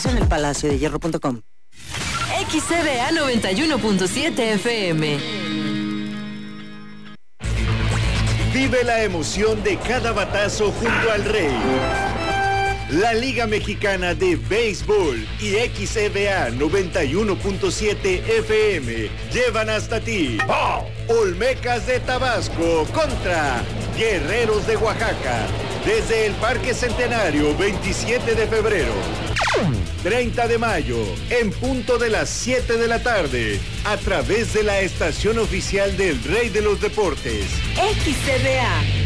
En el palaciodehierro.com. XCBA 91.7 FM. Vive la emoción de cada batazo junto al Rey. La Liga Mexicana de Béisbol y XCBA 91.7 FM llevan hasta ti Olmecas de Tabasco contra Guerreros de Oaxaca, desde el Parque Centenario, 27 de febrero. 30 de mayo, en punto de las 7 de la tarde, a través de la estación oficial del Rey de los Deportes. XCBA